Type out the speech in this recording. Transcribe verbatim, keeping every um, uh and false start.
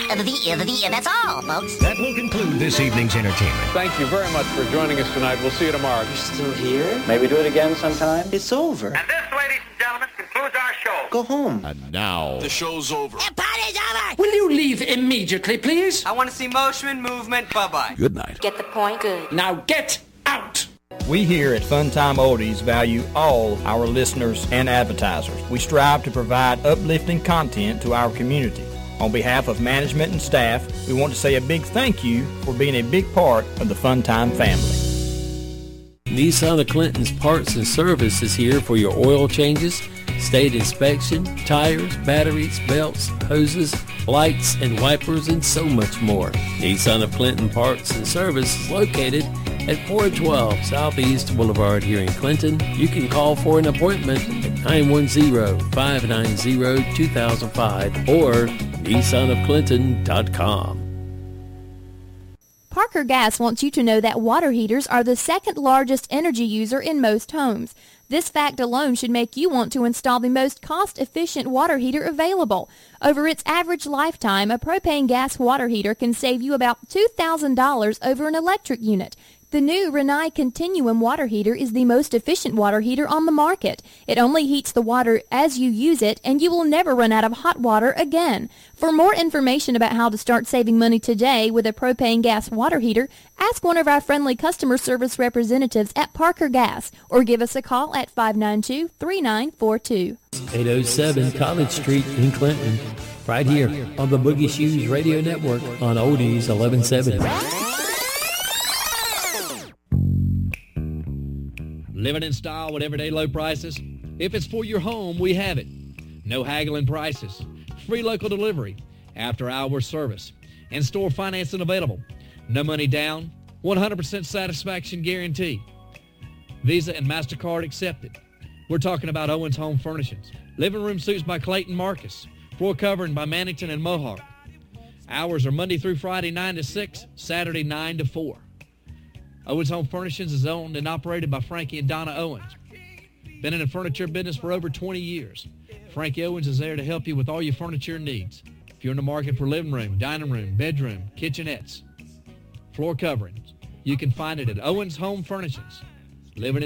Uh, the, uh, the, uh, that's all, folks. That will conclude this evening's entertainment. Thank you very much for joining us tonight. We'll see you tomorrow. You're still here? Maybe do it again sometime? It's over. And this, ladies and gentlemen, concludes our show. Go home. And now, the show's over. The party's over! Will you leave immediately, please? I want to see motion, movement. Bye-bye. Good night. Get the point? Good. Now get out! We here at Funtime Oldies value all our listeners and advertisers. We strive to provide uplifting content to our community. On behalf of management and staff, we want to say a big thank you for being a big part of the Funtime family. Nissan of Clinton's Parts and Service is here for your oil changes, state inspection, tires, batteries, belts, hoses, lights, and wipers, and so much more. Nissan of Clinton Parts and Service is located at four twelve Southeast Boulevard here in Clinton. You can call for an appointment at nine one zero, five nine zero, two thousand five or nissan of clinton dot com. Parker Gas wants you to know that water heaters are the second largest energy user in most homes. This fact alone should make you want to install the most cost-efficient water heater available. Over its average lifetime, a propane gas water heater can save you about two thousand dollars over an electric unit. The new Rinnai Continuum water heater is the most efficient water heater on the market. It only heats the water as you use it, and you will never run out of hot water again. For more information about how to start saving money today with a propane gas water heater, ask one of our friendly customer service representatives at Parker Gas or give us a call at five nine two, three nine four two. eight oh seven College Street in Clinton, right here on the Boogie Shoes Radio Network on Oldies eleven seventy. Living in style with everyday low prices? If it's for your home, we have it. No haggling prices. Free local delivery. After-hour service. In-store financing available. No money down. one hundred percent satisfaction guarantee. Visa and MasterCard accepted. We're talking about Owens Home Furnishings. Living room suites by Clayton Marcus. Floor covering by Mannington and Mohawk. Hours are Monday through Friday, nine to six. Saturday, nine to four. Owens Home Furnishings is owned and operated by Frankie and Donna Owens. Been in the furniture business for over twenty years. Frankie Owens is there to help you with all your furniture needs. If you're in the market for living room, dining room, bedroom, kitchenettes, floor coverings, you can find it at Owens Home Furnishings. Living in